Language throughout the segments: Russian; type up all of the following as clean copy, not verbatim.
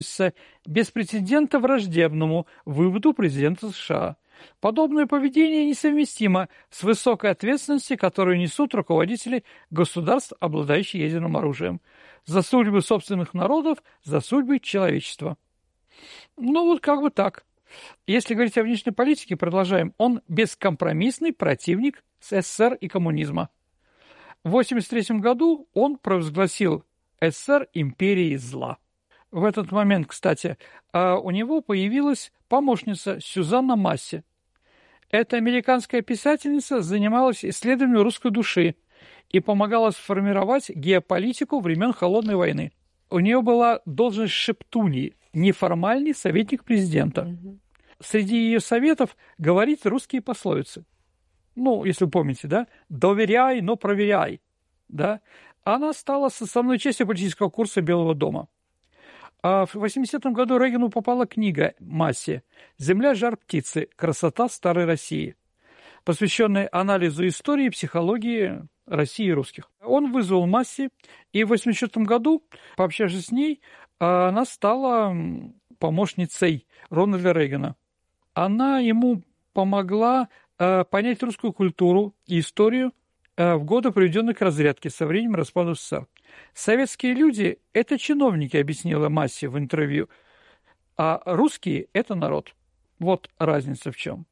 беспрецедентно враждебному выводу президента США. Подобное поведение несовместимо с высокой ответственностью, которую несут руководители государств, обладающие ядерным оружием, за судьбы собственных народов, за судьбы человечества. Ну вот как бы так. Если говорить о внешней политике, продолжаем, он бескомпромиссный противник СССР и коммунизма. В 1983 году он провозгласил СССР империей зла. В этот момент, кстати, у него появилась помощница Сюзанна Масси. Эта американская писательница занималась исследованием русской души и помогала сформировать геополитику времен Холодной войны. У нее была должность шептуньи, неформальный советник президента. Среди ее советов говорить русские пословицы. Ну, если вы помните, да? «Доверяй, но проверяй». Да? Она стала составной частью политического курса Белого дома. А в 80-м году Рейгану попала книга Масси «Земля, жар, птицы. Красота старой России», посвященная анализу истории и психологии России и русских. Он вызвал Масси, и в 1984 году, пообщавшись с ней, она стала помощницей Рональда Рейгана. Она ему помогла понять русскую культуру и историю в годы, приведенные к разрядке со временем распада СССР. Советские люди – это чиновники, объяснила Масси в интервью, а русские – это народ. Вот разница в чем.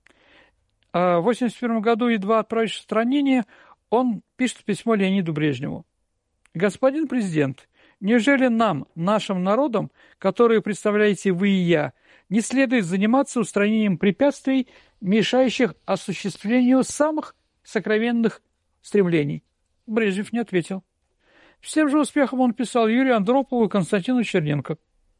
В 1981 году, едва отправившись в странение, он пишет письмо Леониду Брежневу. «Господин президент, неужели нам, нашим народам, которые представляете вы и я, не следует заниматься устранением препятствий, мешающих осуществлению самых сокровенных стремлений?» Брежнев не ответил. С тем же успехом он писал Юрию Андропову и Константину Черненко.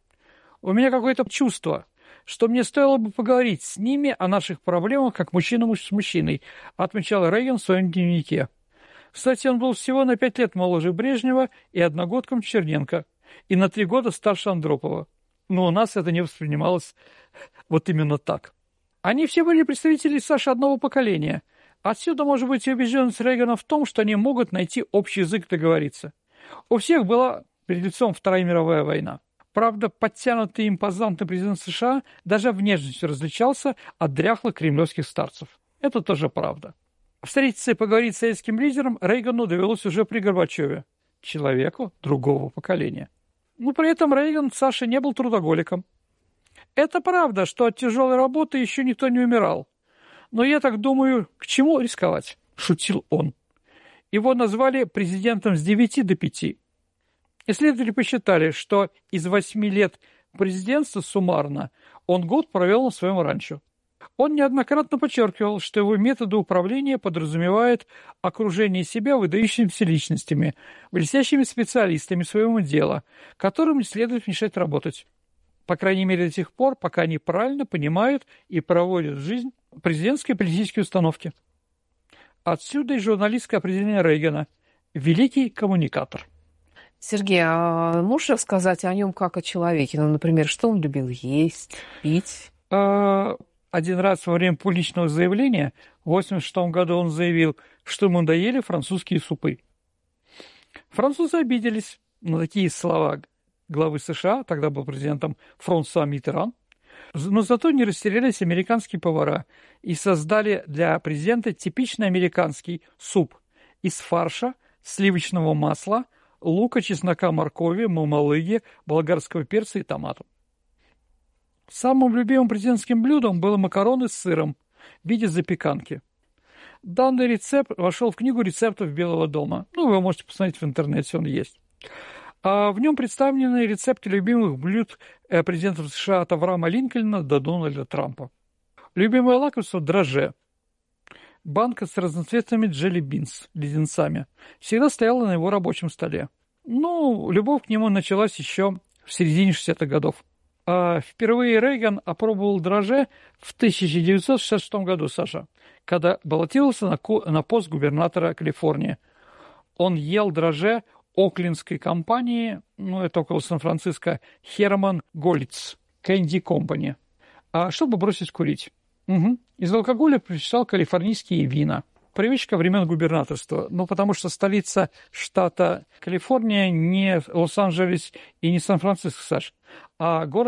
«У меня какое-то чувство, что мне стоило бы поговорить с ними о наших проблемах, как мужчина с мужчиной», отмечал Рейган в своем дневнике. Кстати, он был всего на 5 лет моложе Брежнева и одногодком Черненко, и на 3 года старше Андропова. Но у нас это не воспринималось вот именно так. Они все были представители, Саши, одного поколения. Отсюда может быть и убежденность Рейгана в том, что они могут найти общий язык и договориться. У всех была перед лицом Вторая мировая война. Правда, подтянутый импозантный президент США даже внешностью различался от дряхлых кремлевских старцев. Это тоже правда. Встретиться и поговорить с советским лидером Рейгану довелось уже при Горбачеве, человеку другого поколения. Но при этом Рейган, Саша, не был трудоголиком. Это правда, что от тяжелой работы еще никто не умирал. Но я так думаю, к чему рисковать? Шутил он. Его назвали президентом с 9 до 5. Исследователи посчитали, что из 8 лет президентства суммарно он год провел на своем ранчо. Он неоднократно подчеркивал, что его методы управления подразумевают окружение себя выдающимися личностями, блестящими специалистами своего дела, которым не следует мешать работать. По крайней мере, до тех пор, пока они правильно понимают и проводят в жизнь президентские политические установки. Отсюда и журналистское определение Рейгана – великий коммуникатор. Сергей, а можешь рассказать о нем как о человеке? Ну, например, что он любил есть, пить? Один раз во время публичного заявления в 1986 году он заявил, что ему надоели французские супы. Французы обиделись на такие слова главы США, тогда был президентом Франсуа Миттеран, но зато не растерялись американские повара и создали для президента типичный американский суп из фарша, сливочного масла, лука, чеснока, моркови, мамалыги, болгарского перца и томатов. Самым любимым президентским блюдом было макароны с сыром в виде запеканки. Данный рецепт вошел в книгу рецептов Белого дома. Вы можете посмотреть в интернете, он есть. А в нем представлены рецепты любимых блюд президентов США от Авраама Линкольна до Дональда Трампа. Любимое лакомство – дрожжи. Банка с разноцветными джелли-бинс, леденцами, всегда стояла на его рабочем столе. Любовь к нему началась еще в середине 60-х годов. Впервые Рейган опробовал дрожжи в 1966 году, Саша, когда баллотировался на пост губернатора Калифорнии. Он ел дрожжи оклендской компании, это около Сан-Франциско, Herman Gold's Candy Company, чтобы бросить курить. Из алкоголя предпочитал калифорнийские вина. привычка времен губернаторства. Ну, потому что столица штата Калифорния не Лос-Анджелес и не Сан-Франциско, Саш, а город